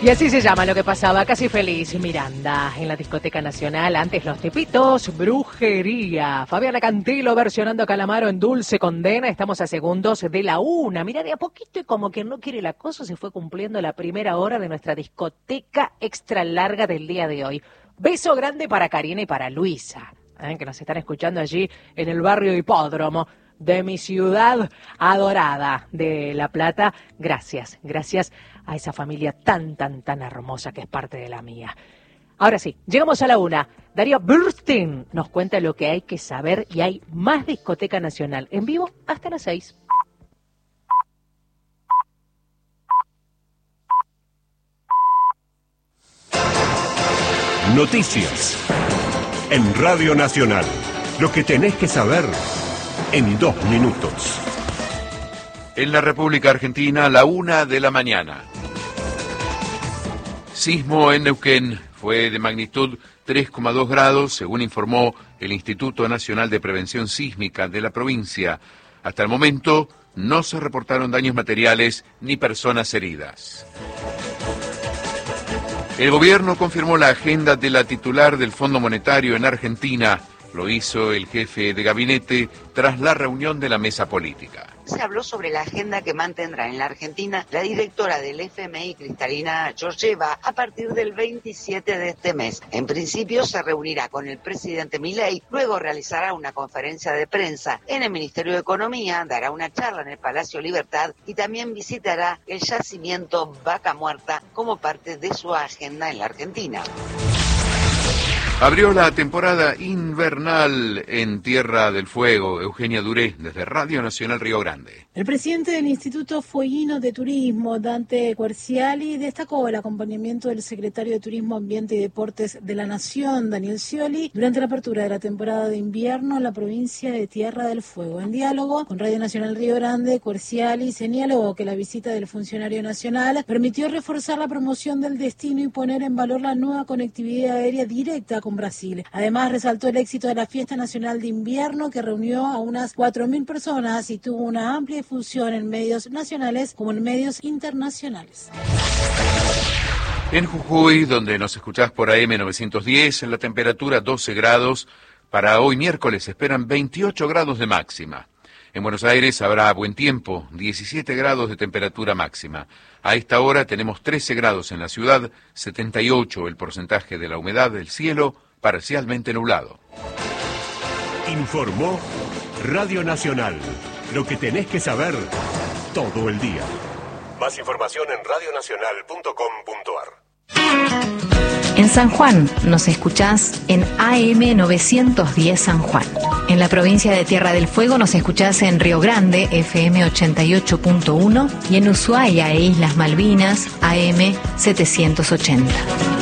Y así se llama lo que pasaba, Casi Feliz, Miranda, en la Discoteca Nacional, antes Los Tepitos, Brujería, Fabiana Cantilo versionando a Calamaro en Dulce Condena, estamos a segundos de la 1, mirá, de a poquito y como que no quiere la cosa, se fue cumpliendo la primera hora de nuestra discoteca extra larga del día de hoy. Beso grande para Karina y para Luisa, que nos están escuchando allí en el barrio Hipódromo de mi ciudad adorada de La Plata. Gracias a esa familia tan hermosa que es parte de la mía. Ahora sí, llegamos a la 1. Darío Burstein nos cuenta lo que hay que saber y hay más Discoteca Nacional en vivo hasta las 6. Noticias en Radio Nacional. Lo que tenés que saber en 2 minutos. En la República Argentina, la 1 de la mañana. Sismo en Neuquén fue de magnitud 3,2 grados, según informó el Instituto Nacional de Prevención Sísmica de la provincia. Hasta el momento no se reportaron daños materiales ni personas heridas. El gobierno confirmó la agenda de la titular del Fondo Monetario en Argentina. Lo hizo el jefe de gabinete tras la reunión de la mesa política. Se habló sobre la agenda que mantendrá en la Argentina la directora del FMI, Cristalina Georgieva, a partir del 27 de este mes. En principio se reunirá con el presidente Milei, luego realizará una conferencia de prensa en el Ministerio de Economía, dará una charla en el Palacio Libertad y también visitará el yacimiento Vaca Muerta como parte de su agenda en la Argentina. Abrió la temporada invernal en Tierra del Fuego. Eugenia Duré, desde Radio Nacional Río Grande. El presidente del Instituto Fueguino de Turismo, Dante Querciali, destacó el acompañamiento del secretario de Turismo, Ambiente y Deportes de la Nación, Daniel Scioli, durante la apertura de la temporada de invierno en la provincia de Tierra del Fuego. En diálogo con Radio Nacional Río Grande, Querciali señaló que la visita del funcionario nacional permitió reforzar la promoción del destino y poner en valor la nueva conectividad aérea directa con Brasil. Además, resaltó el éxito de la Fiesta Nacional de Invierno, que reunió a unas 4.000 personas y tuvo una amplia difusión en medios nacionales como en medios internacionales. En Jujuy, donde nos escuchás por AM 910, en la temperatura 12 grados. Para hoy miércoles se esperan 28 grados de máxima. En Buenos Aires habrá buen tiempo, 17 grados de temperatura máxima. A esta hora tenemos 13 grados en la ciudad, 78 el porcentaje de la humedad del cielo, parcialmente nublado. Informó Radio Nacional. Lo que tenés que saber todo el día. Más información en radionacional.com.ar. En San Juan nos escuchás en AM 910 San Juan. En la provincia de Tierra del Fuego nos escuchás en Río Grande, FM 88.1, y en Ushuaia e Islas Malvinas, AM 780.